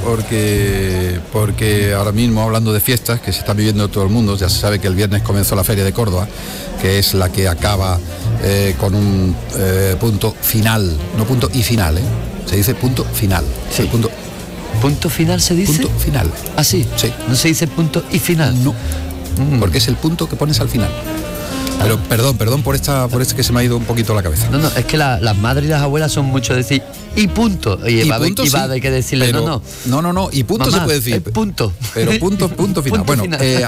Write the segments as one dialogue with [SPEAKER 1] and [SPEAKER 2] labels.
[SPEAKER 1] porque ahora mismo, hablando de fiestas que se están viviendo en todo el mundo, ya se sabe que el viernes comenzó la Feria de Córdoba, que es la que acaba con un punto final, no punto y final, se dice punto final.
[SPEAKER 2] Sí. ¿Punto final se dice?
[SPEAKER 1] Punto final.
[SPEAKER 2] ¿Ah, sí?
[SPEAKER 1] Sí.
[SPEAKER 2] ¿No se dice punto y final?
[SPEAKER 1] No, porque es el punto que pones al final. Pero perdón por este que se me ha ido un poquito la cabeza.
[SPEAKER 2] No, es que las madres y las abuelas son mucho de decir y punto. Y hay que decirle,
[SPEAKER 1] pero, no, y punto. Mamá, se puede decir.
[SPEAKER 2] Punto.
[SPEAKER 1] Pero punto final. Bueno,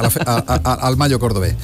[SPEAKER 1] al Mayo cordobés.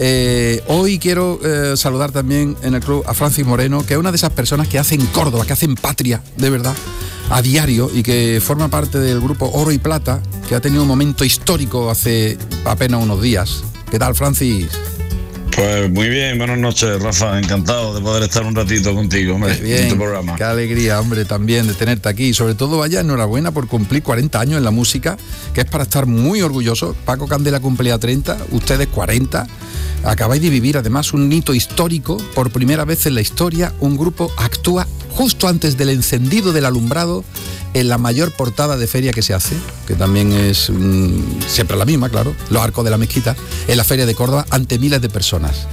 [SPEAKER 1] Hoy quiero saludar también en el club a Francis Moreno, que es una de esas personas que hacen Córdoba, que hacen patria, de verdad, a diario, y que forma parte del grupo Oro y Plata, que ha tenido un momento histórico hace apenas unos días. ¿Qué tal, Francis?
[SPEAKER 3] Pues muy bien, buenas noches, Rafa, encantado de poder estar un ratito contigo, hombre, en tu programa.
[SPEAKER 1] Qué alegría, hombre, también de tenerte aquí, y sobre todo vaya enhorabuena por cumplir 40 años en la música, que es para estar muy orgulloso. Paco Candela cumplía 30, ustedes 40, acabáis de vivir además un hito histórico. Por primera vez en la historia un grupo actúa justo antes del encendido del alumbrado en la mayor portada de feria que se hace, que también es siempre la misma, claro, los arcos de la mezquita, en la Feria de Córdoba, ante miles de personas.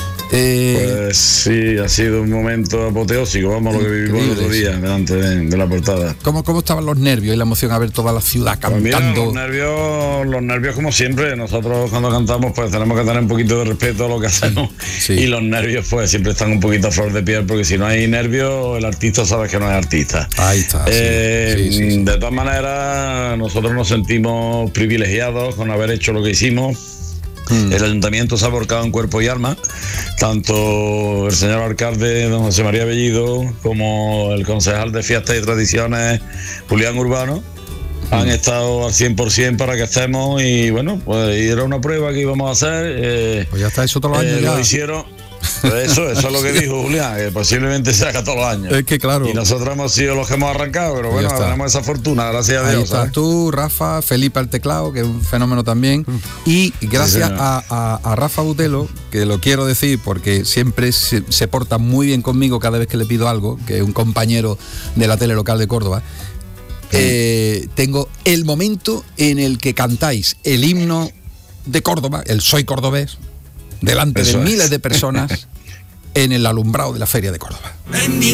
[SPEAKER 3] Pues sí, ha sido un momento apoteósico, vamos, lo que vivimos el otro día delante de la portada.
[SPEAKER 1] ¿Cómo estaban los nervios y la emoción a ver toda la ciudad cantando?
[SPEAKER 3] Pues mira, los nervios como siempre. Nosotros cuando cantamos pues tenemos que tener un poquito de respeto a lo que hacemos, sí. Y los nervios pues siempre están un poquito a flor de piel, porque si no hay nervios el artista sabe que no es artista.
[SPEAKER 1] Ahí está. Sí.
[SPEAKER 3] De todas maneras nosotros nos sentimos privilegiados con haber hecho lo que hicimos. El ayuntamiento se ha volcado en cuerpo y alma, tanto el señor alcalde don José María Bellido como el concejal de Fiestas y Tradiciones Julián Urbano han estado al 100% para que estemos, y bueno, pues era una prueba que íbamos a hacer.
[SPEAKER 1] Pues ya está, eso todos los años ya.
[SPEAKER 3] Lo hicieron. Eso es lo que dijo Julián, que posiblemente se haga todos los años.
[SPEAKER 1] Es que claro.
[SPEAKER 3] Y nosotros hemos sido los que hemos arrancado, pero bueno, tenemos esa fortuna, gracias a Dios.
[SPEAKER 1] Ahí estás tú, Rafa, Felipe al teclado, que es un fenómeno también. Y gracias a Rafa Butelo, que lo quiero decir porque siempre se porta muy bien conmigo cada vez que le pido algo, que es un compañero de la tele local de Córdoba. Tengo el momento en el que cantáis el himno de Córdoba, el Soy Cordobés, delante de miles de personas en el alumbrado de la Feria de Córdoba.